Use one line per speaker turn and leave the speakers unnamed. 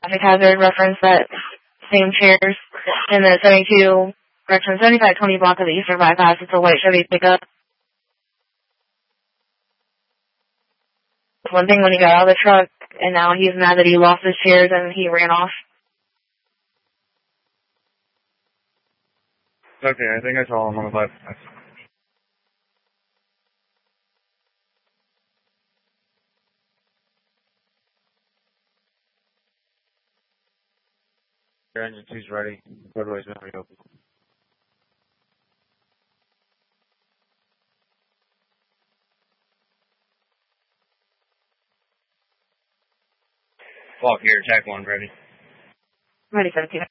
traffic hazard reference that same chairs in the 72, correction, 7520 block of the Eastern Bypass. It's a white Chevy pickup. One thing when he got out of the truck, and now he's mad that he lost his chairs and he ran off.
Okay, I think I saw him on the bypass. Your engine 2's ready. Roadway's not reopened. Walk here, Jack 1 ready.
Ready for the